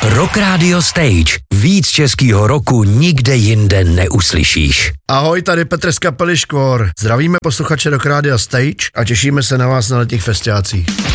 Rock Radio Stage. Víc českýho roku nikde jinde neuslyšíš. Ahoj, tady Petr z kapely Škvor. Zdravíme posluchače Rock Radio Stage a těšíme se na vás na letních festiácích.